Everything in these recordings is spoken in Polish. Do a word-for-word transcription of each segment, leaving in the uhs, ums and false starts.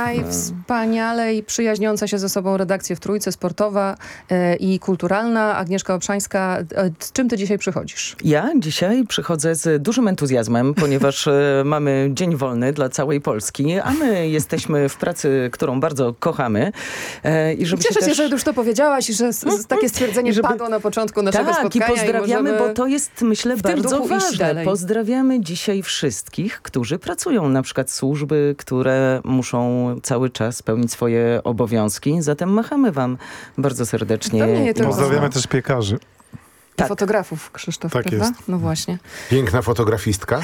najwspanialej przyjaźniąca się ze sobą redakcje w Trójce, sportowa e, i kulturalna. Agnieszka Obszańska, e, z czym ty dzisiaj przychodzisz? Ja dzisiaj przychodzę z dużym entuzjazmem, ponieważ e, mamy dzień wolny dla całej Polski, a my jesteśmy w pracy, którą bardzo kochamy. E, i żeby Cieszę się, też... że już to powiedziałaś i że z, z takie stwierdzenie żeby... padło na początku naszego tak, spotkania. Tak, i pozdrawiamy, i możemy... bo to jest, myślę, bardzo ważne. Pozdrawiamy dzisiaj wszystkich, którzy pracują, na przykład służby, które muszą cały czas spełnić swoje obowiązki. Zatem machamy wam bardzo serdecznie. Nie pozdrawiamy też piekarzy. Tak. Fotografów, Krzysztof, tak prawda? Jest. No właśnie. Piękna fotografistka?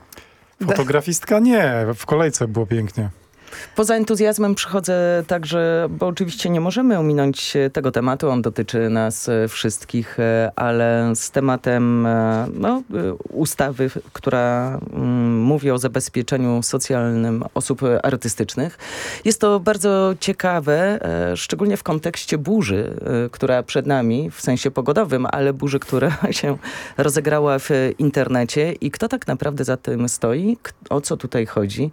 Fotografistka nie, w kolejce było pięknie. Poza entuzjazmem przychodzę także, bo oczywiście nie możemy ominąć tego tematu, on dotyczy nas wszystkich, ale z tematem no, ustawy, która mówi o zabezpieczeniu socjalnym osób artystycznych. Jest to bardzo ciekawe, szczególnie w kontekście burzy, która przed nami, w sensie pogodowym, ale burzy, która się rozegrała w internecie i kto tak naprawdę za tym stoi, o co tutaj chodzi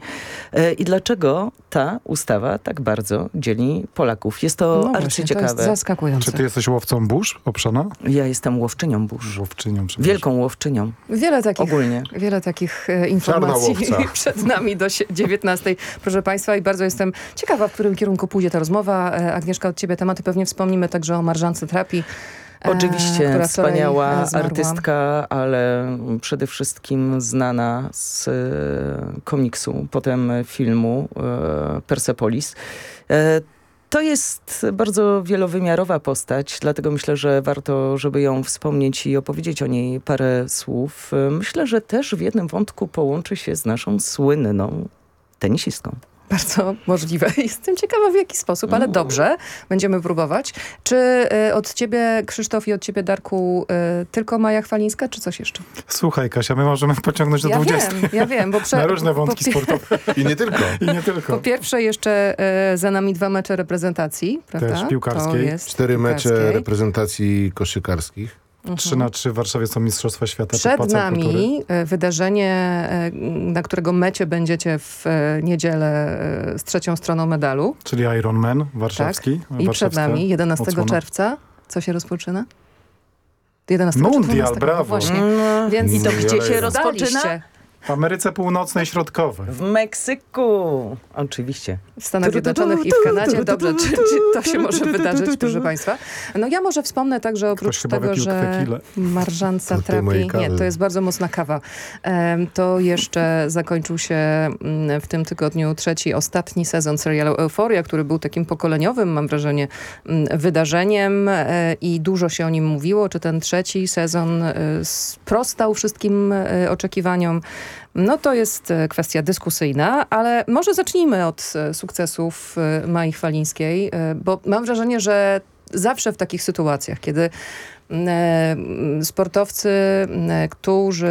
i dlaczego ta ustawa tak bardzo dzieli Polaków. Jest to no arcyciekawe. To jest zaskakujące. Czy ty jesteś łowcą burz, Obszana? Ja jestem łowczynią burz. Łowczynią. Wielką łowczynią. Wiele takich, Ogólnie. Wiele takich e, informacji przed nami do dziewiętnastej. Proszę Państwa, i bardzo jestem ciekawa, w którym kierunku pójdzie ta rozmowa. E, Agnieszka, od ciebie tematy pewnie wspomnimy także o Marżance Trapi. Oczywiście e, wspaniała zmarła. artystka, ale przede wszystkim znana z e, komiksu, potem filmu e, Persepolis. E, To jest bardzo wielowymiarowa postać, dlatego myślę, że warto, żeby ją wspomnieć i opowiedzieć o niej parę słów. Myślę, że też w jednym wątku połączy się z naszą słynną tenisistką. Bardzo możliwe. Jestem ciekawa w jaki sposób, ale dobrze. Będziemy próbować. Czy y, od ciebie, Krzysztof, i od ciebie, Darku, y, tylko Maja Chwalińska, czy coś jeszcze? Słuchaj, Kasia, my możemy pociągnąć do ja dwudziestej. Wiem, ja wiem. Bo prze... Na różne wątki po, sportowe. I nie tylko. I nie tylko. Po pierwsze jeszcze y, za nami dwa mecze reprezentacji, prawda? Też piłkarskiej. Cztery piłkarskiej. mecze reprezentacji koszykarskich. Trzy na trzy w Warszawie są Mistrzostwa Świata. Przed nami kultury. Wydarzenie, na którego mecie będziecie w niedzielę z trzecią stroną medalu. Czyli Ironman warszawski. Tak. I przed nami jedenastego odsłona. czerwca. Co się rozpoczyna? jedenastego Mundial, brawo. Właśnie. Mm, Więc I to gdzie się rozpoczyna? rozpoczyna? W Ameryce Północnej i Środkowej. W Meksyku. Oczywiście. W Stanach Zjednoczonych i w Kanadzie. Dobrze, czy, czy to się może wydarzyć, proszę Państwa? No ja może wspomnę także oprócz tego, że Marżanca Trapi, nie, to jest bardzo mocna kawa. To jeszcze zakończył się w tym tygodniu trzeci, ostatni sezon serialu Euphoria, który był takim pokoleniowym, mam wrażenie, wydarzeniem i dużo się o nim mówiło. Czy ten trzeci sezon sprostał wszystkim oczekiwaniom? No to jest kwestia dyskusyjna, ale może zacznijmy od sukcesów Mai Chwalińskiej, bo mam wrażenie, że zawsze w takich sytuacjach, kiedy sportowcy, którzy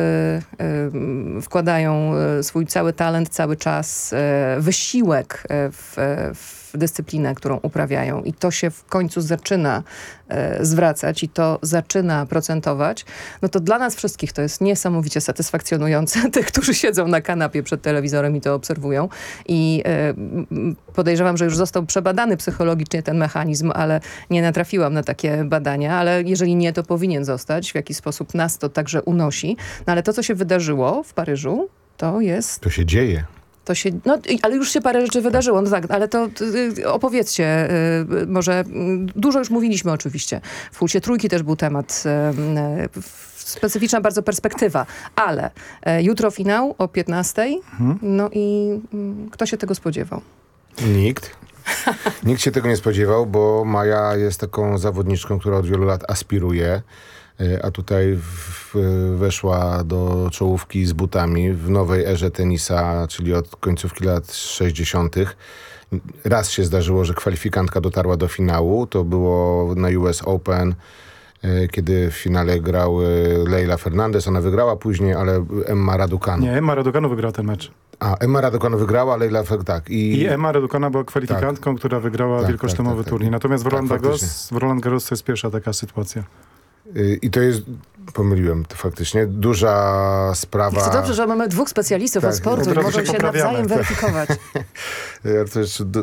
wkładają swój cały talent, cały czas, wysiłek w, w dyscyplinę, którą uprawiają i to się w końcu zaczyna zwracać i to zaczyna procentować, no to dla nas wszystkich to jest niesamowicie satysfakcjonujące. Tych, którzy siedzą na kanapie przed telewizorem i to obserwują. I podejrzewam, że już został przebadany psychologicznie ten mechanizm, ale nie natrafiłam na takie badania, ale jeżeli nie, to powinien zostać. W jaki sposób nas to także unosi. No ale to, co się wydarzyło w Paryżu, to jest... To się dzieje. To się, no, ale już się parę rzeczy wydarzyło, no tak, ale to y, opowiedzcie, y, może y, dużo już mówiliśmy oczywiście. W Pulsie Trójki też był temat, y, y, specyficzna bardzo perspektywa, ale y, jutro finał o piętnastej, mhm. no i y, kto się tego spodziewał? Nikt. Nikt się tego nie spodziewał, bo Maja jest taką zawodniczką, która od wielu lat aspiruje, a tutaj w, weszła do czołówki z butami w nowej erze tenisa, czyli od końcówki lat sześćdziesiątych. Raz się zdarzyło, że kwalifikantka dotarła do finału. To było na U S Open, kiedy w finale grał Leila Fernandez. Ona wygrała później, ale Emma Raducanu. Nie, Emma Raducanu wygrała ten mecz. A, Emma Raducanu wygrała, Leila tak. I, I Emma Raducanu była kwalifikantką, tak. która wygrała tak, wielkoszlemowy tak, tak, turniej. Natomiast w Roland tak, Garros, w Roland Garros to jest pierwsza taka sytuacja. I to jest, pomyliłem to faktycznie, duża sprawa. I to dobrze, że mamy dwóch specjalistów tak, od sportu i możemy się, się nawzajem weryfikować. To jest